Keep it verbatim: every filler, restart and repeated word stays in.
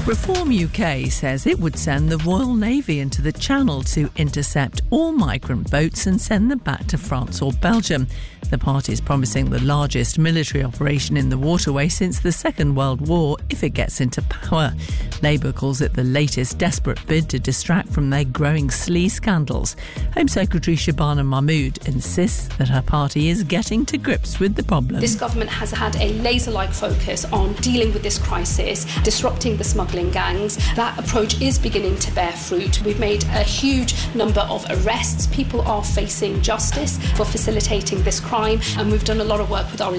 Reform U K says it would send the Royal Navy into the Channel to intercept all migrant boats and send them back to France or Belgium. The party is promising the largest military operation in the waterway since the Second World War if it gets into power. Labour calls it the latest desperate bid to distract from their growing sleaze scandals. Home Secretary Shabana Mahmood insists that her party is getting to grips with the problem. This government has had a laser-like focus on dealing with this crisis, disrupting the smuggling gangs. That approach is beginning to bear fruit. We've made a huge number of arrests. People are facing justice for facilitating this crime, and we've done a lot of work with our